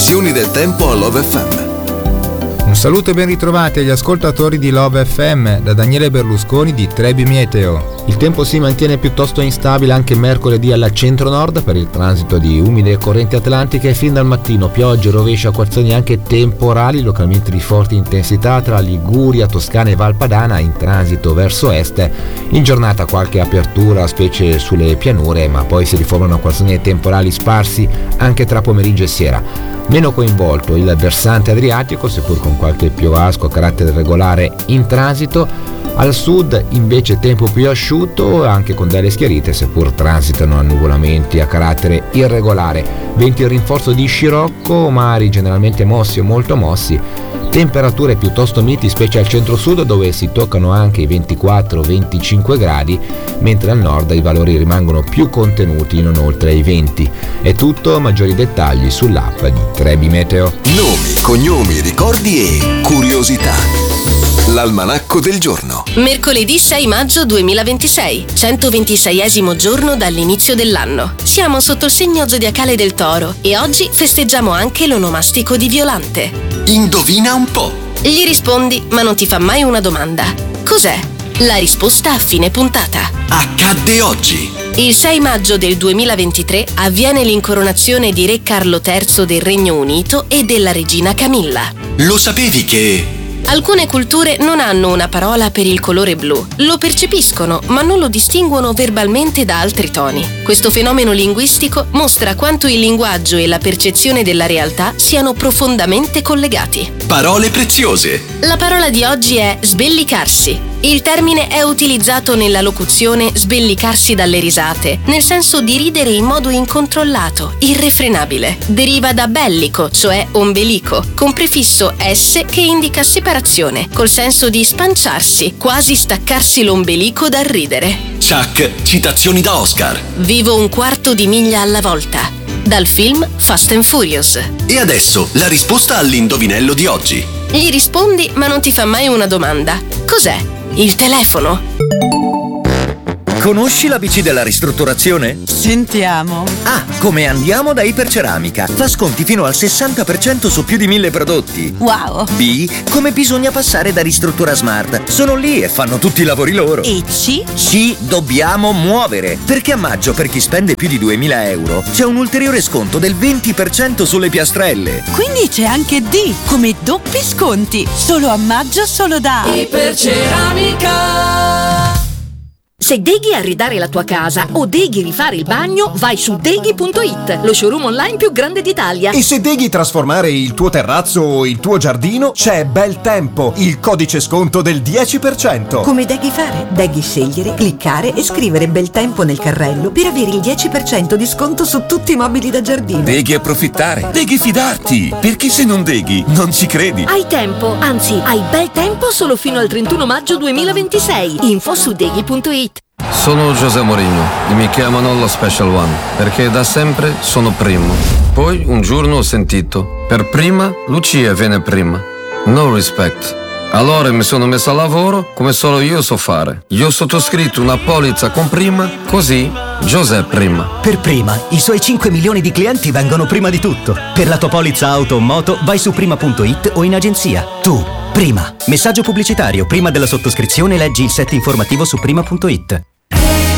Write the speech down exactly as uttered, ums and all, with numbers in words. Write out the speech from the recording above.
previsioni del tempo a Love F M. Un saluto e ben ritrovati agli ascoltatori di Love F M da Daniele Berlusconi di Trebi Meteo. Il tempo si mantiene piuttosto instabile anche mercoledì alla centro-nord per il transito di umide correnti atlantiche e fin dal mattino piogge, rovesci, acquazzoni anche temporali localmente di forte intensità tra Liguria, Toscana e Valpadana in transito verso est. In giornata qualche apertura specie sulle pianure, ma poi si riformano acquazzoni temporali sparsi anche tra pomeriggio e sera. Meno coinvolto il versante adriatico, seppur con qualche piovasco a carattere regolare in transito. Al sud invece tempo più asciutto, anche con delle schiarite, seppur transitano annuvolamenti a carattere irregolare. Venti in rinforzo di scirocco, mari generalmente mossi o molto mossi. Temperature piuttosto miti, specie al centro-sud dove si toccano anche i ventiquattro venticinque gradi, mentre al nord i valori rimangono più contenuti, non oltre i venti. È tutto, maggiori dettagli sull'app di Trebi Meteo. Nomi, cognomi, ricordi e curiosità. L'almanacco del giorno. Mercoledì sei maggio duemilaventisei, centoventiseiesimo giorno dall'inizio dell'anno. Siamo sotto il segno zodiacale del Toro e oggi festeggiamo anche l'onomastico di Violante. Indovina un po'. Gli rispondi, ma non ti fa mai una domanda. Cos'è? La risposta a fine puntata. Accadde oggi. Il sei maggio del duemilaventitré avviene l'incoronazione di Re Carlo terzo del Regno Unito e della regina Camilla. Lo sapevi che... Alcune culture non hanno una parola per il colore blu, lo percepiscono ma non lo distinguono verbalmente da altri toni. Questo fenomeno linguistico mostra quanto il linguaggio e la percezione della realtà siano profondamente collegati. Parole preziose. La parola di oggi è sbellicarsi. Il termine è utilizzato nella locuzione sbellicarsi dalle risate, nel senso di ridere in modo incontrollato, irrefrenabile. Deriva da bellico, cioè ombelico, con prefisso S che indica separazione, col senso di spanciarsi, quasi staccarsi l'ombelico dal ridere. Chuck, citazioni da Oscar. Vivo un quarto di miglia alla volta. Dal film Fast and Furious. E adesso la risposta all'indovinello di oggi. Gli rispondi ma non ti fa mai una domanda. Cos'è? Il telefono? Conosci l'A B C della ristrutturazione? Sentiamo. A. Come andiamo da Iperceramica. Fa sconti fino al sessanta per cento su più di mille prodotti. Wow. B. Come bisogna passare da Ristruttura Smart. Sono lì e fanno tutti i lavori loro. E C? C. Dobbiamo muovere. Perché a maggio per chi spende più di duemila euro c'è un ulteriore sconto del venti per cento sulle piastrelle. Quindi c'è anche D. Come doppi sconti. Solo a maggio, solo da Iperceramica. Se deghi arredare la tua casa o deghi rifare il bagno, vai su deghi punto it, lo showroom online più grande d'Italia. E se deghi trasformare il tuo terrazzo o il tuo giardino, c'è Bel Tempo, il codice sconto del dieci per cento. Come deghi fare? Deghi scegliere, cliccare e scrivere Bel Tempo nel carrello per avere il dieci per cento di sconto su tutti i mobili da giardino. Deghi approfittare, deghi fidarti, perché se non deghi non ci credi. Hai tempo, anzi hai bel tempo solo fino al trentuno maggio duemilaventisei. Info su deghi punto it. Sono José Mourinho e mi chiamano lo Special One perché da sempre sono primo. Poi un giorno ho sentito, per prima Lucia viene prima. No respect. Allora mi sono messo a lavoro come solo io so fare. Io ho sottoscritto una polizza con prima, così José prima. Per prima, i suoi cinque milioni di clienti vengono prima di tutto. Per la tua polizza auto o moto vai su prima punto it o in agenzia. Tu, prima. Messaggio pubblicitario. Prima della sottoscrizione leggi il set informativo su prima punto it.